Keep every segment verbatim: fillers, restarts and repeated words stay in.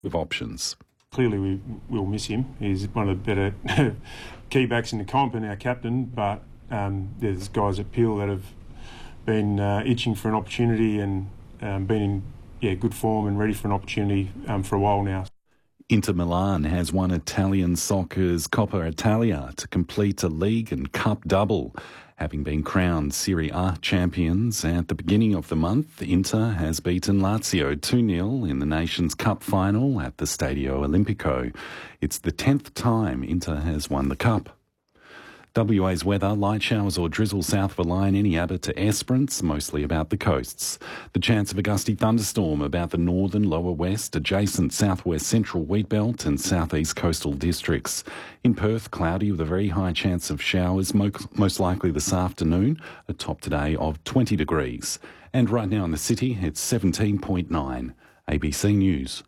with options. Clearly, we will miss him. He's one of the better key backs in the comp and our captain, but um, there's guys at Peel that have been uh, itching for an opportunity and um, been in yeah, good form and ready for an opportunity um, for a while now. Inter Milan has won Italian soccer's Coppa Italia to complete a league and cup double. Having been crowned Serie A champions at the beginning of the month, Inter has beaten Lazio two nil in the Nations Cup final at the Stadio Olimpico. It's the tenth time Inter has won the cup. W A's weather, light showers or drizzle south of a line, any Abbott to Esperance, mostly about the coasts. The chance of a gusty thunderstorm about the northern, lower west, adjacent southwest central wheatbelt and southeast coastal districts. In Perth, cloudy with a very high chance of showers, mo- most likely this afternoon, a top today of twenty degrees. And right now in the city, it's seventeen point nine. A B C News.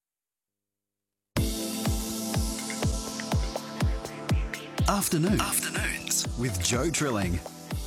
Afternoon. Afternoons with Joe Trilling.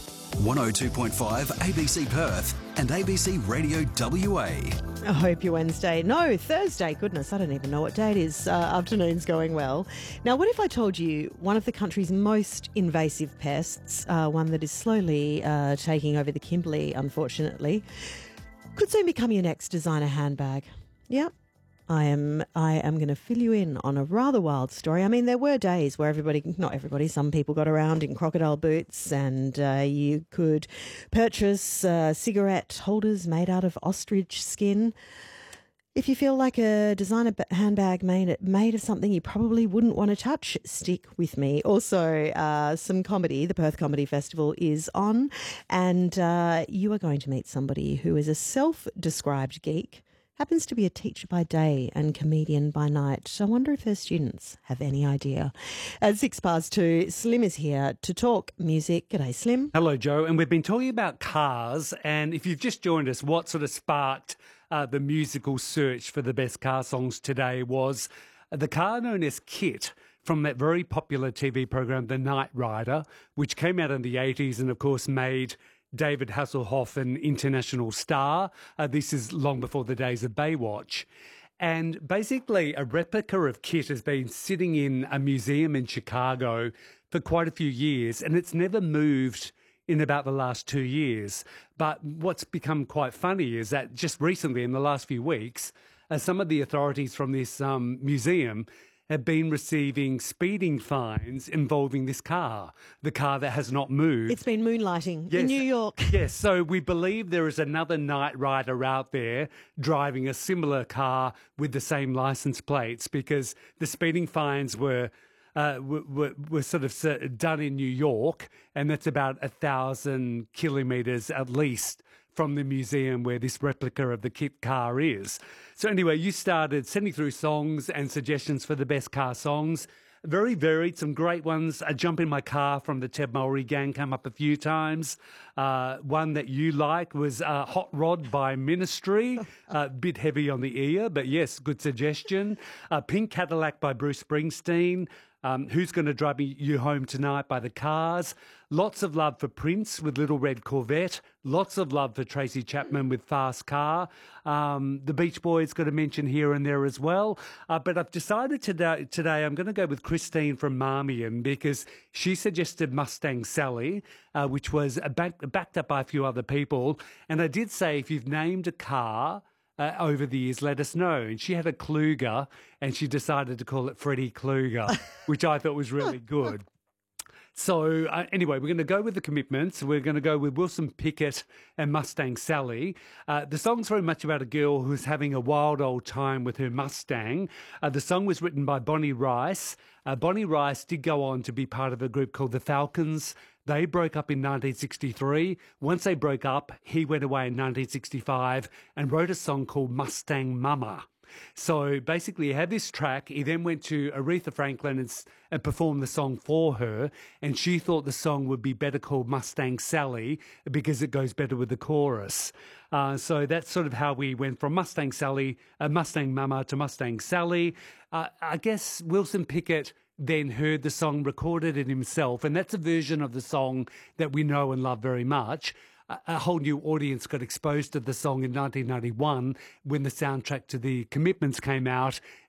one oh two point five A B C Perth and A B C Radio W A. I hope your Wednesday, no, Thursday, goodness, I don't even know what day it is. Uh, afternoon's going well. Now, what if I told you one of the country's most invasive pests, uh, one that is slowly uh, taking over the Kimberley, unfortunately, could soon become your next designer handbag? Yep. I am I am going to fill you in on a rather wild story. I mean, there were days where everybody, not everybody, some people got around in crocodile boots and uh, you could purchase uh, cigarette holders made out of ostrich skin. If you feel like a designer handbag made, made of something you probably wouldn't want to touch, stick with me. Also, uh, some comedy. The Perth Comedy Festival is on and uh, you are going to meet somebody who is a self-described geek, happens to be a teacher by day and comedian by night. I wonder if her students have any idea. At six past two, Slim is here to talk music. G'day, Slim. Hello, Joe. And we've been talking about cars. And if you've just joined us, what sort of sparked uh, the musical search for the best car songs today was the car known as Kit from that very popular T V program, The Knight Rider, which came out in the eighties and, of course, made David Hasselhoff an international star. Uh, this is long before the days of Baywatch. And basically a replica of Kit has been sitting in a museum in Chicago for quite a few years, and it's never moved in about the last two years. But what's become quite funny is that just recently, in the last few weeks, uh, some of the authorities from this um, museum have been receiving speeding fines involving this car, the car that has not moved. It's been moonlighting yes, in New York. Yes, so we believe there is another night rider out there driving a similar car with the same license plates, because the speeding fines were uh, were, were sort of done in New York, and that's about a thousand kilometres at least from the museum where this replica of the Kit car is. So anyway, you started sending through songs and suggestions for the best car songs. Very varied, some great ones. A Jump in My Car from the Ted Mulry Gang came up a few times. Uh, one that you like was uh, Hot Rod by Ministry. A uh, bit heavy on the ear, but yes, good suggestion. Uh, Pink Cadillac by Bruce Springsteen. Um, Who's Gonna Drive Me You Home Tonight by The Cars. Lots of love for Prince with Little Red Corvette. Lots of love for Tracy Chapman with Fast Car. Um, the Beach Boys got a mention here and there as well. Uh, but I've decided today, today I'm going to go with Christine from Marmion, because she suggested Mustang Sally, uh, which was a back, backed up by a few other people. And I did say, if you've named a car Uh, over the years, let us know. And she had a Kluger, and she decided to call it Freddie Kluger, which I thought was really good. So uh, anyway, we're going to go with the commitments. We're going to go with Wilson Pickett and Mustang Sally. Uh, the song's very much about a girl who's having a wild old time with her Mustang. Uh, the song was written by Bonnie Rice. Uh, Bonnie Rice did go on to be part of a group called the Falcons. They broke up in nineteen sixty-three. Once they broke up, he went away in nineteen sixty-five and wrote a song called Mustang Mama. So basically he had this track. He then went to Aretha Franklin and, and performed the song for her, and she thought the song would be better called Mustang Sally because it goes better with the chorus. Uh, so that's sort of how we went from Mustang Sally, uh, Mustang Mama to Mustang Sally. Uh, I guess Wilson Pickett then heard the song, recorded it himself, and that's a version of the song that we know and love very much. a, a whole new audience got exposed to the song in nineteen ninety-one when the soundtrack to The Commitments came out.